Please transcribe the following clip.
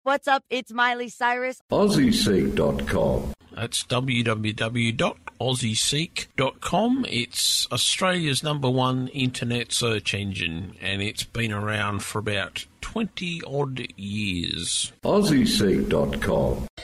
What's up? It's Miley Cyrus. AussieSeek.com. That's www.aussieseek.com. It's Australia's #1 internet search engine, and it's been around for about 20-odd years. AussieSeek.com.